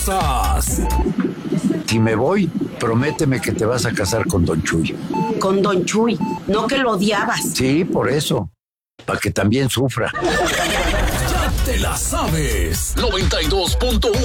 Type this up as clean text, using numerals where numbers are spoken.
Si me voy, prométeme que te vas a casar con Don Chuy. Con Don Chuy, no que lo odiabas. Sí, por eso, para que también sufra. Ya te la sabes. 92.1